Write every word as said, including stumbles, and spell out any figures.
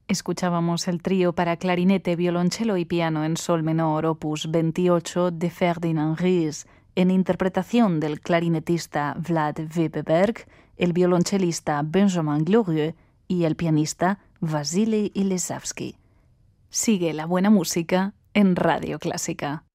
Escuchábamos el trío para clarinete, violonchelo y piano en sol menor, opus veintiocho de Ferdinand Ries, en interpretación del clarinetista Vlad Weberberg, el violonchelista Benjamin Glorieux y el pianista Vasily Ilesavsky. Sigue la buena música en Radio Clásica.